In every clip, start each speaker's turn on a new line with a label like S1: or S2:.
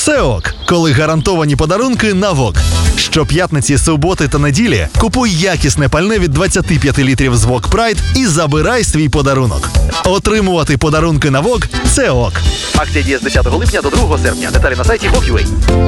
S1: Все ок, коли гарантовані подарунки на ВОК. Щоп'ятниці, суботи та неділі купуй якісне пальне від 25 літрів з ВОК Прайд і забирай свій подарунок. Отримувати подарунки на ВОК – це ок.
S2: Акція діє з 10 липня до 2 серпня. Деталі на сайті VOK.UA.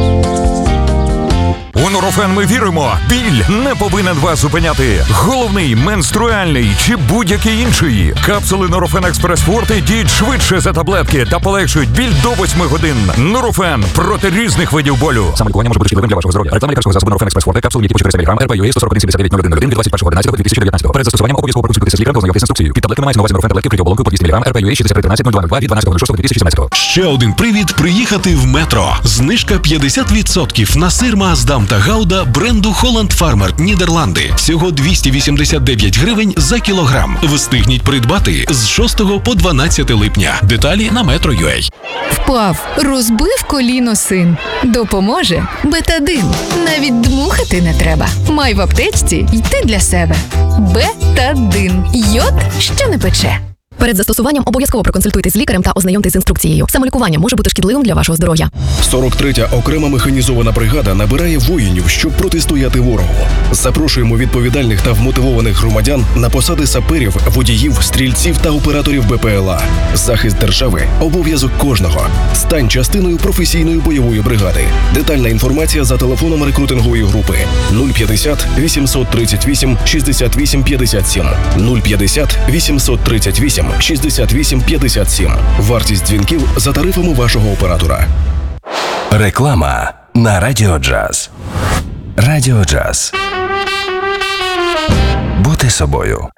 S3: У Нурофен ми віримо, біль не повинен вас зупиняти. Головний, менструальний чи будь-який інший. Капсули Нурофен Експрес Форте діють швидше за таблетки та полегшують біль до 8 годин. Нурофен проти різних видів болю. Самолікування може бути шкідливим для вашого здоров'я. Реклама лікарського засобу Нурофен Експрес Форте, капсули, які по 400 мг, РП-ЮА 141-79-01-01 від 21.11.2019. Перед застосуванням обов'язково проконсультуйтеся з лікарем, ознайомтесь з інструкцією. Під таблетками мається на увазі Нурофен таблетки при оболонку по 200 мг, РП-ЮА 6313-0202 від 12.06.2017.
S4: Ще один привід приїхати в метро. Знижка 50% на сир Маасдам та Гауда бренду Холланд Фармер Нідерланди. Всього 289 гривень за кілограм. Встигніть придбати з 6 по 12 липня. Деталі на Metro.UA.
S5: Впав, розбив коліно син. Допоможе Бетадин. Навіть дмухати не треба. Май в аптечці й ти для себе. Бетадин. Йод, що не пече.
S6: Перед застосуванням обов'язково проконсультуйтесь з лікарем та ознайомтесь з інструкцією. Самолікування може бути шкідливим для вашого здоров'я.
S7: 43-я окрема механізована бригада набирає воїнів, щоб протистояти ворогу. Запрошуємо відповідальних та вмотивованих громадян на посади саперів, водіїв, стрільців та операторів БПЛА. Захист держави – обов'язок кожного. Стань частиною професійної бойової бригади. Детальна інформація за телефоном рекрутингової групи 050 838 68 57 050 838 68 57. Вартість дзвінків за тарифами вашого оператора.
S8: Реклама на Радіо Джаз. Радіо Джаз. Бути собою.